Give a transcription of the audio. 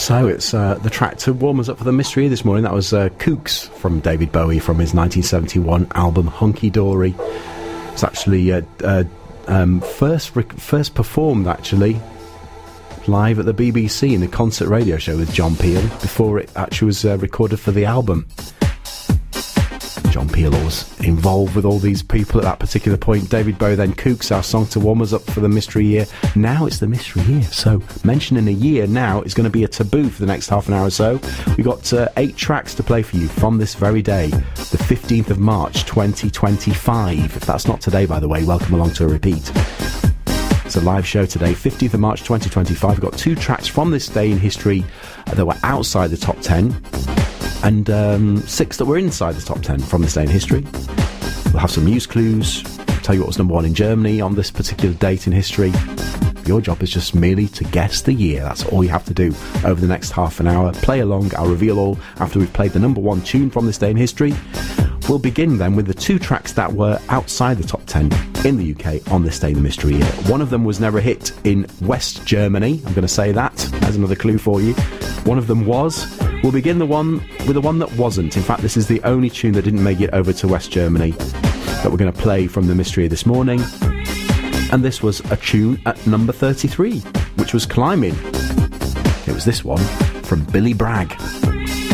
So it's the track to warm us up for the mystery this morning. That was Kooks from David Bowie from his 1971 album Hunky Dory. It's actually first performed actually live at the BBC in a concert radio show with John Peel before it actually was recorded for the album. John Peel was involved with all these people at that particular point. David Bowie, then Kooks, our song to warm us up for the mystery year. Now it's the mystery year, so mentioning a year now is going to be a taboo for the next half an hour or so. We've got 8 tracks to play for you from this very day, the 15th of March 2025. If that's not today, by the way, welcome along to a repeat. It's a live show today, 15th of March 2025. We've got 2 tracks from this day in history that were outside the top 10. And 6 that were inside the top 10 from this day in history. We'll have some news clues, tell you what was number 1 in Germany on this particular date in history. Your job is just merely to guess the year. That's all you have to do over the next half an hour. Play along, I'll reveal all after we've played the number 1 tune from this day in history. We'll begin then with the 2 tracks that were outside the top 10 in the UK on this day in the mystery year. One of them was never a hit in West Germany. I'm going to say that as another clue for you. One of them was. We'll begin the one with the one that wasn't. In fact, this is the only tune that didn't make it over to West Germany that we're going to play from the mystery this morning. And this was a tune at number 33, which was climbing. It was this one from Billy Bragg.